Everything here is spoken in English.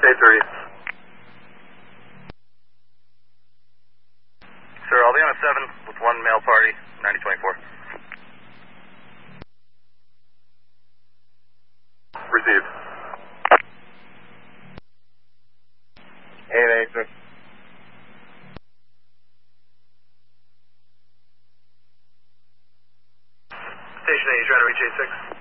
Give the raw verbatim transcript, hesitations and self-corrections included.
three. Sir, I'll be on a seven with one male party, ninety twenty-four. Received. eight eight six. Station eight, you trying to reach eight six?